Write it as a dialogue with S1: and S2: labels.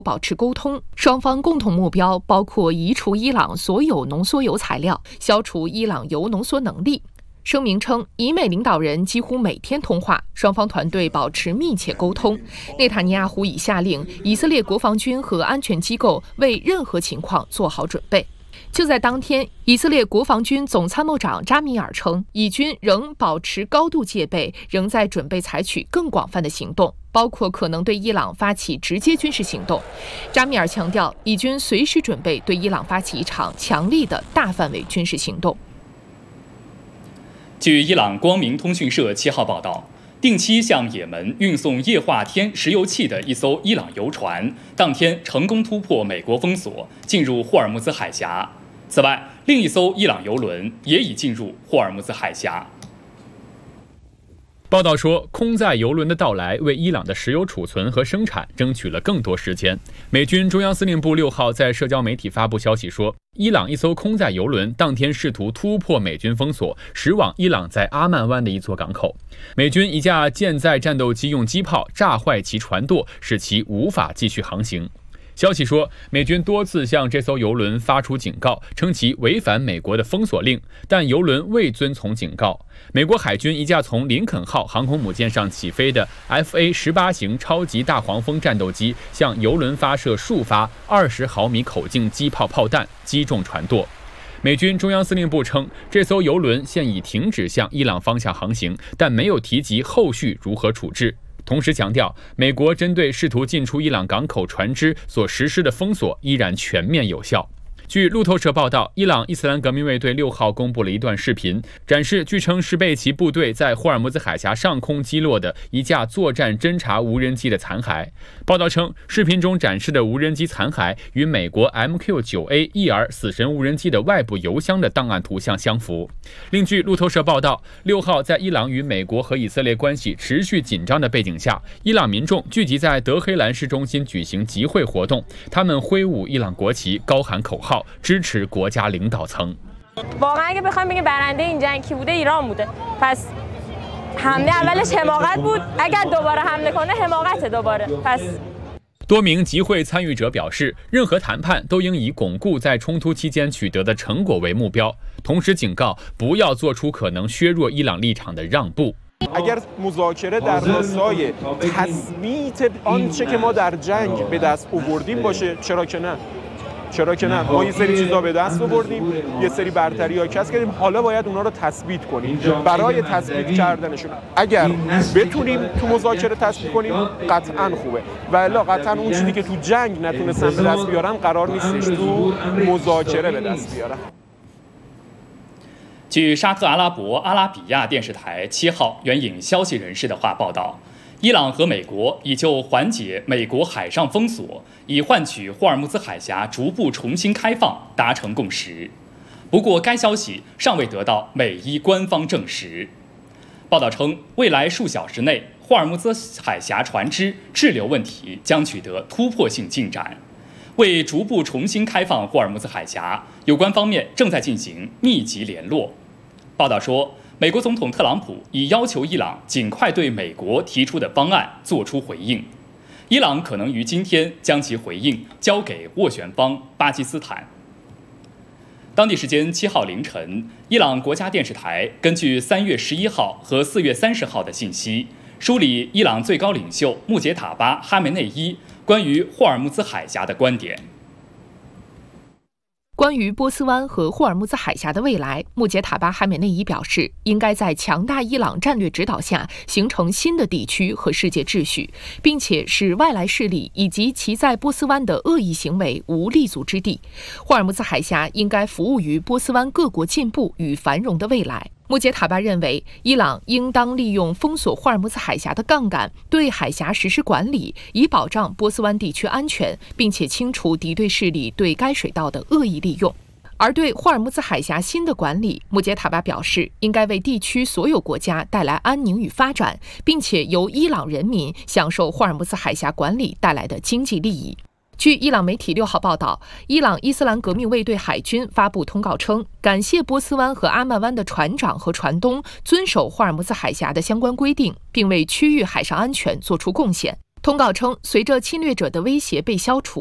S1: 保持沟通，双方共同目标包括移除伊朗所有浓缩铀材料，消除伊朗铀浓缩能力。声明称，以美领导人几乎每天通话，双方团队保持密切沟通。内塔尼亚胡已下令以色列国防军和安全机构为任何情况做好准备。就在当天，以色列国防军总参谋长扎米尔称，以军仍保持高度戒备，仍在准备采取更广泛的行动，包括可能对伊朗发起直接军事行动。扎米尔强调，以军随时准备对伊朗发起一场强力的大范围军事行动。
S2: 据伊朗光明通讯社7号报道，定期向也门运送液化天石油气的一艘伊朗油船，当天成功突破美国封锁，进入霍尔木兹海峡。此外，另一艘伊朗油轮也已进入霍尔木兹海峡。
S3: 报道说，空载油轮的到来为伊朗的石油储存和生产争取了更多时间。美军中央司令部6号在社交媒体发布消息说，伊朗一艘空载油轮当天试图突破美军封锁，驶往伊朗在阿曼湾的一座港口。美军一架舰载战斗机用机炮炸坏其船舵，使其无法继续航行。消息说，美军多次向这艘油轮发出警告，称其违反美国的封锁令，但油轮未遵从警告。美国海军一架从林肯号航空母舰上起飞的 FA-18 型超级大黄蜂战斗机向油轮发射数发20毫米口径机炮炮弹，击中船舵。美军中央司令部称，这艘油轮现已停止向伊朗方向航行，但没有提及后续如何处置。同时强调，美国针对试图进出伊朗港口船只所实施的封锁依然全面有效。据路透社报道，伊朗伊斯兰革命卫队6号公布了一段视频，展示据称是被其部队在霍尔木兹海峡上空击落的一架作战侦察无人机的残骸。报道称，视频中展示的无人机残骸与美国 MQ-9A-ER 死神无人机的外部油箱的档案图像相符。另据路透社报道，6号在伊朗与美国和以色列关系持续紧张的背景下，伊朗民众聚集在德黑兰市中心举行集会活动，他们挥舞伊朗国旗，高喊口号，支持国家领导层。
S4: واقعا اگه بخوایم بگیم برنده این جنگ کی بوده ایران بوده. پس حمله اولش حماقت بود. اگر دوباره حمله کنه حماقته دوباره. پس
S3: 多名集会参与者表示，任何谈判都应以巩固在冲突期间取得的成果为目标，同时警告不要做出可能削弱伊朗立场的让步。
S5: اگر مذاکره در راستای تثبیت آنچه که ما در جنگ به دست آوردیم باشه، چرا که نه ما یه سری چیزا به دست آوردیم، یه سری برتری‌ها کسب کردیم، حالا باید اونا رو تثبیت کنیم. برای تثبیت کردنشون اگر بتونیم تو مذاکره تثبیت کنیم قطعاً خوبه، و الا قطعاً اون چیزی که تو جنگ نتونستن به دست بیارن قرار نیستش تو مذاکره به دست بیارن。
S2: 据沙特阿拉伯阿拉比亚电视台7号援引消息人士的话报道，伊朗和美国已就缓解美国海上封锁，以换取霍尔木兹海峡逐步重新开放达成共识。不过，该消息尚未得到美伊官方证实。报道称，未来数小时内，霍尔木兹海峡船只滞留问题将取得突破性进展。为逐步重新开放霍尔木兹海峡，有关方面正在进行密集联络。报道说，美国总统特朗普已要求伊朗尽快对美国提出的方案作出回应，伊朗可能于今天将其回应交给斡旋方巴基斯坦。当地时间7号凌晨，伊朗国家电视台根据3月11号和4月30号的信息，梳理伊朗最高领袖穆杰塔巴·哈梅内伊关于霍尔木兹海峡的观点。
S1: 关于波斯湾和霍尔木兹海峡的未来，穆杰塔巴·哈梅内伊表示，应该在强大伊朗战略指导下形成新的地区和世界秩序，并且使外来势力以及其在波斯湾的恶意行为无立足之地。霍尔木兹海峡应该服务于波斯湾各国进步与繁荣的未来。穆杰塔巴认为，伊朗应当利用封锁霍尔木兹海峡的杠杆，对海峡实施管理，以保障波斯湾地区安全，并且清除敌对势力对该水道的恶意利用。而对霍尔木兹海峡新的管理，穆杰塔巴表示，应该为地区所有国家带来安宁与发展，并且由伊朗人民享受霍尔木兹海峡管理带来的经济利益。据伊朗媒体6号报道，伊朗伊斯兰革命卫队海军发布通告称，感谢波斯湾和阿曼湾的船长和船东遵守霍尔木兹海峡的相关规定，并为区域海上安全作出贡献。 通告称，随着侵略者的威胁被消除，